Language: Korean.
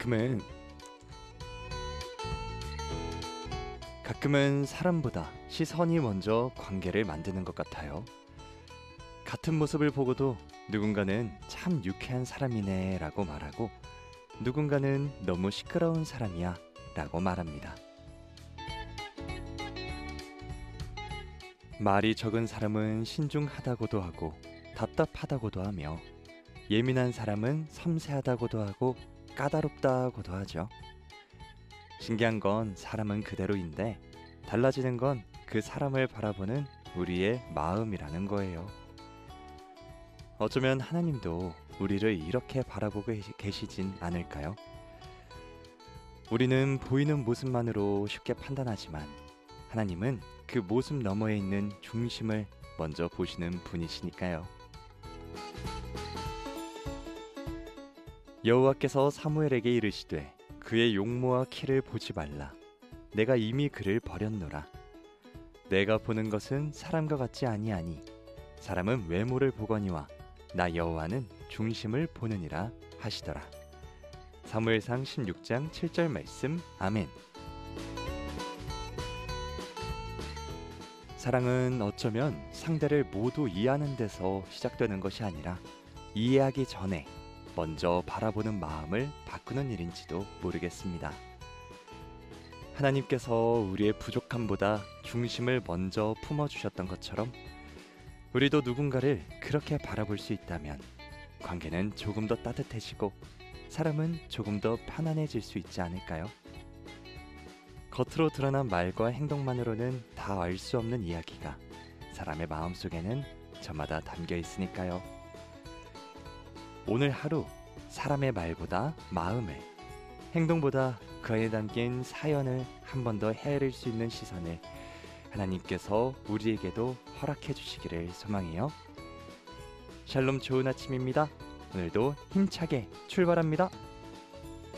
가끔은 가끔은 사람보다 시선이 먼저 관계를 만드는 것 같아요. 같은 모습을 보고도 누군가는 참 유쾌한 사람이네 라고 말하고 누군가는 너무 시끄러운 사람이야 라고 말합니다. 말이 적은 사람은 신중하다고도 하고 답답하다고도 하며 예민한 사람은 섬세하다고도 하고 까다롭다고도 하죠. 신기한 건 사람은 그대로인데 달라지는 건 그 사람을 바라보는 우리의 마음이라는 거예요. 어쩌면 하나님도 우리를 이렇게 바라보고 계시진 않을까요? 우리는 보이는 모습만으로 쉽게 판단하지만 하나님은 그 모습 너머에 있는 중심을 먼저 보시는 분이시니까요. 여호와께서 사무엘에게 이르시되 그의 용모와 키를 보지 말라. 내가 이미 그를 버렸노라. 내가 보는 것은 사람과 같지 아니하니 사람은 외모를 보거니와 나 여호와는 중심을 보느니라 하시더라. 사무엘상 16장 7절 말씀. 아멘. 사랑은 어쩌면 상대를 모두 이해하는 데서 시작되는 것이 아니라 이해하기 전에 먼저 바라보는 마음을 바꾸는 일인지도 모르겠습니다. 하나님께서 우리의 부족함보다 중심을 먼저 품어주셨던 것처럼 우리도 누군가를 그렇게 바라볼 수 있다면 관계는 조금 더 따뜻해지고 사람은 조금 더 편안해질 수 있지 않을까요? 겉으로 드러난 말과 행동만으로는 다 알 수 없는 이야기가 사람의 마음속에는 저마다 담겨 있으니까요. 오늘 하루 사람의 말보다 마음을, 행동보다 그 안에 담긴 사연을 한 번 더 헤아릴 수 있는 시선을 하나님께서 우리에게도 허락해 주시기를 소망해요. 샬롬, 좋은 아침입니다. 오늘도 힘차게 출발합니다.